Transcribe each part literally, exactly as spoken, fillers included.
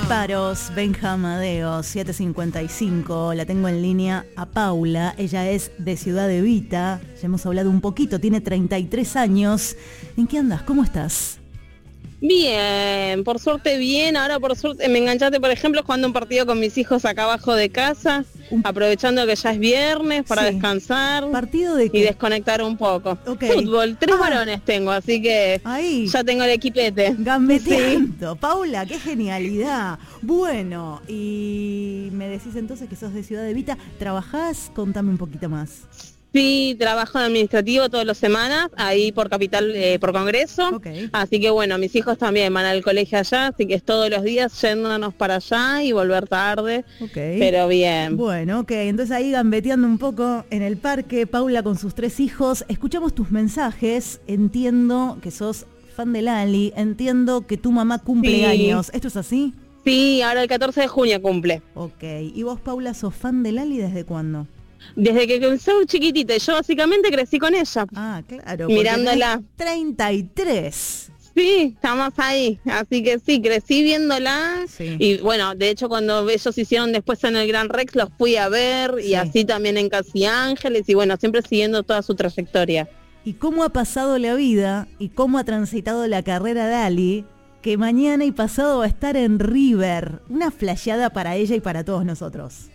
Disparos, Benja Amadeo, siete cincuenta y cinco. La tengo en línea a Paula. Ella es de Ciudad Evita. Ya hemos hablado un poquito, tiene treinta y tres años. ¿En qué andas? ¿Cómo estás? Bien, por suerte bien. Ahora por suerte me enganchaste, por ejemplo, jugando un partido con mis hijos acá abajo de casa, aprovechando que ya es viernes para sí. descansar. ¿Partido de qué? Y desconectar un poco. Okay. Fútbol, tres ah. varones tengo, así que Ahí. ya tengo el equipete. Gambeteando. Sí. Paula, qué genialidad. Bueno, y me decís entonces que sos de Ciudad Evita. ¿Trabajás? Contame un poquito más. Sí, trabajo en administrativo todas las semanas, ahí por Capital, eh, por Congreso. Okay. Así que bueno, mis hijos también van al colegio allá, así que es todos los días yéndonos para allá y volver tarde. Okay. Pero bien. Bueno, ok, entonces ahí gambeteando un poco en el parque, Paula con sus tres hijos. Escuchamos tus mensajes, entiendo que sos fan de Lali, entiendo que tu mamá cumple sí. años. ¿Esto es así? Sí, ahora el catorce de junio cumple. Ok, ¿y vos, Paula, sos fan de Lali desde cuándo? Desde que comenzó chiquitita, yo básicamente crecí con ella. Ah, claro. Mirándola. treinta y tres. Sí, estamos ahí. Así que sí, crecí viéndola. Sí. Y bueno, de hecho cuando ellos hicieron después en el Gran Rex, los fui a ver. Sí. Y así también en Casi Ángeles. Y bueno, siempre siguiendo toda su trayectoria. ¿Y cómo ha pasado la vida y cómo ha transitado la carrera de Ali, que mañana y pasado va a estar en River? Una flasheada para ella y para todos nosotros.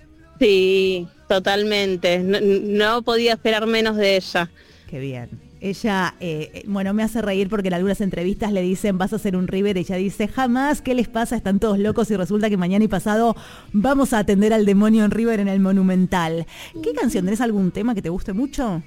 Sí, totalmente. No, no podía esperar menos de ella. Qué bien. Ella, eh, bueno, me hace reír porque en algunas entrevistas le dicen, vas a hacer un River, y ella dice, jamás, ¿qué les pasa? Están todos locos y resulta que mañana y pasado vamos a atender al demonio en River en el Monumental. ¿Qué canción? ¿Tenés algún tema que te guste mucho?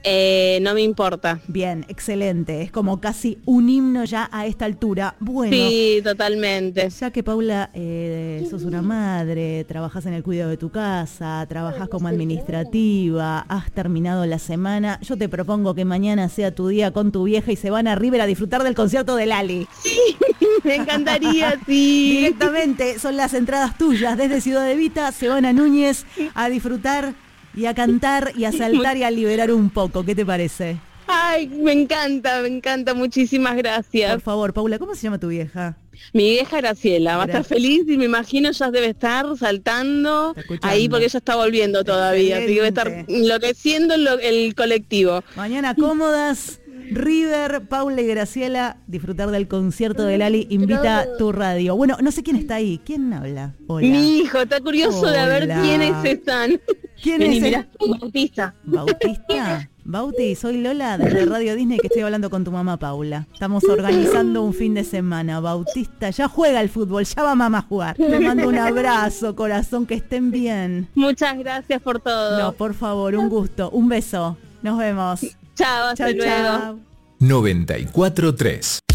Eh, no me importa. Bien, excelente. Es como casi un himno ya a esta altura. Bueno. Sí, totalmente. Ya que, Paula, eh, sos una madre, trabajás en el cuidado de tu casa, trabajás como administrativa, has terminado la semana. Yo te propongo que mañana sea tu día con tu vieja y se van a River a disfrutar del concierto de Lali. Sí, me encantaría, sí. Directamente, son las entradas tuyas. Desde Ciudad Evita se van a Núñez a disfrutar y a cantar y a saltar y a liberar un poco. ¿Qué te parece? Ay, me encanta, me encanta. Muchísimas gracias. Por favor, Paula, ¿cómo se llama tu vieja? Mi vieja Graciela, va Gracias. a estar feliz y me imagino ya debe estar saltando ahí porque ella está volviendo todavía. Así que debe estar enloqueciendo el, el colectivo. Mañana cómodas, River, Paula y Graciela, disfrutar del concierto de Lali, invita tu radio. Bueno, no sé quién está ahí. ¿Quién habla? Hola. Mi hijo, está curioso Hola. de ver quiénes están. ¿Quién Vení, es? mirá, Bautista. ¿Bautista? Bauti, soy Lola desde Radio Disney, que estoy hablando con tu mamá Paula. Estamos organizando un fin de semana. Bautista, ya juega el fútbol, ya va mamá a jugar. Te mando un abrazo, corazón, que estén bien. Muchas gracias por todo. No, por favor, un gusto, un beso. Nos vemos. Chao, hasta Chau, luego. chau. noventa y cuatro tres